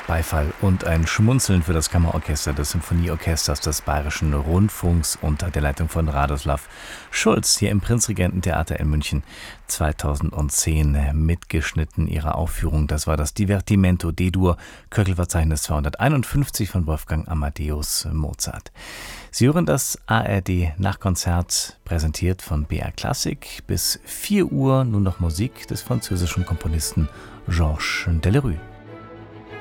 Beifall und ein Schmunzeln für das Kammerorchester des Symphonieorchesters des Bayerischen Rundfunks unter der Leitung von Radoslav Schulz hier im Prinzregententheater in München 2010 mitgeschnitten. Ihre Aufführung, das war das Divertimento D-Dur, Köchelverzeichnis 251 von Wolfgang Amadeus Mozart. Sie hören das ARD-Nachkonzert, präsentiert von BR Klassik. Bis 4 Uhr nun noch Musik des französischen Komponisten Georges Delerue.